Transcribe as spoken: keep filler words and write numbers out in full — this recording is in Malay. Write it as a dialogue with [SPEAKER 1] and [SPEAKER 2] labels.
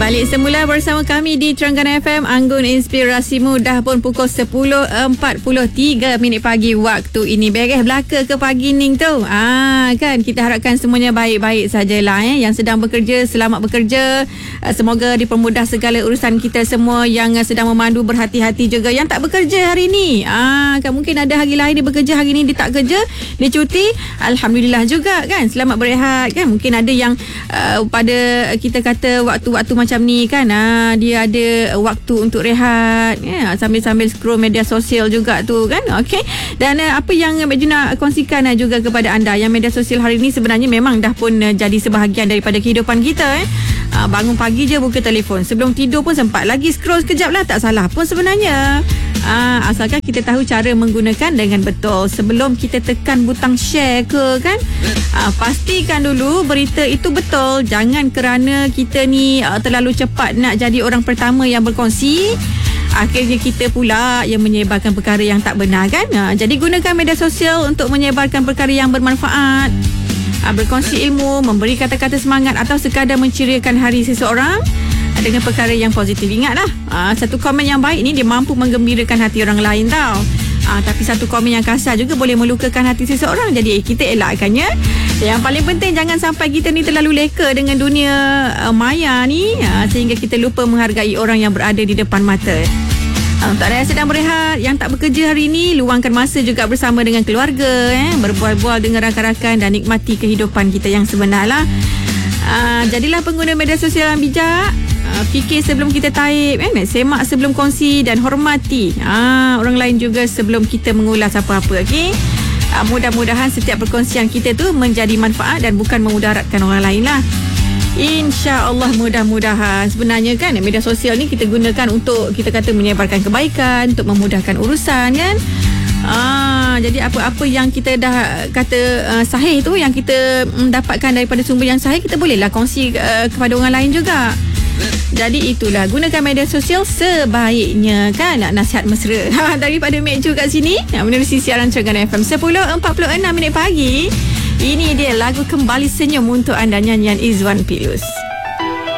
[SPEAKER 1] Balik semula bersama kami di Terengganu F M. Anggun Inspirasimu. Dah pun pukul sepuluh empat puluh tiga minit pagi waktu ini. Beres belaka ke pagi ni tu? Ah, kan kita harapkan semuanya baik-baik sajalah eh. Yang sedang bekerja, selamat bekerja. Semoga dipermudah segala urusan kita semua. Yang sedang memandu, berhati-hati juga. Yang tak bekerja hari ni, ah, kan mungkin ada hari lain dia bekerja, hari ni dia tak kerja, dia cuti. Alhamdulillah juga kan. Selamat berehat kan. Mungkin ada yang uh, pada kita kata waktu-waktu macam ni kan, ah, dia ada waktu untuk rehat ya, sambil-sambil scroll media sosial juga tu kan. Okey. Dan uh, apa yang Mek Juna kongsikan uh, juga kepada anda, yang media sosial hari ni sebenarnya memang dah pun uh, jadi sebahagian daripada kehidupan kita eh. Uh, bangun pagi je buka telefon, sebelum tidur pun sempat lagi scroll sekejap lah, tak salah pun sebenarnya. Uh, asalkan kita tahu cara menggunakan dengan betul. Sebelum kita tekan butang share ke kan, uh, pastikan dulu berita itu betul. Jangan kerana kita ni uh, terlalu cepat nak jadi orang pertama yang berkongsi, akhirnya kita pula yang menyebarkan perkara yang tak benar kan. Uh, jadi gunakan media sosial untuk menyebarkan perkara yang bermanfaat, uh, berkongsi ilmu, memberi kata-kata semangat atau sekadar menceriakan hari seseorang dengan perkara yang positif. Ingatlah, aa, satu komen yang baik ni dia mampu menggembirakan hati orang lain tau. Aa, tapi satu komen yang kasar juga boleh melukakan hati seseorang. Jadi kita elakkannya. Yang paling penting jangan sampai kita ni terlalu leka dengan dunia aa, maya ni, aa, sehingga kita lupa menghargai orang yang berada di depan mata. Aa, untuk anda yang sedang berehat, yang tak bekerja hari ni, luangkan masa juga bersama dengan keluarga, eh, berbual-bual dengan rakan-rakan dan nikmati kehidupan kita yang sebenarlah. Aa, jadilah pengguna media sosial yang bijak. Uh, fikir sebelum kita taip, eh, semak sebelum kongsi dan hormati uh, orang lain juga sebelum kita mengulas apa-apa. Okay? Uh, mudah-mudahan setiap perkongsian kita tu menjadi manfaat dan bukan memudaratkan orang lain lah. InsyaAllah mudah-mudahan. Sebenarnya kan media sosial ni kita gunakan untuk kita kata menyebarkan kebaikan, untuk memudahkan urusan kan. Ah, jadi apa-apa yang kita dah kata uh, sahih tu, yang kita um, dapatkan daripada sumber yang sahih, kita bolehlah kongsi uh, kepada orang lain juga. Jadi itulah, gunakan media sosial sebaiknya kan. Nasihat mesra ha, daripada Mek Ju kat sini menerusi siaran Terengganu F M sepuluh empat puluh enam minit pagi. Ini dia lagu Kembali Senyum untuk anda, nyanyian Izwan Pilus.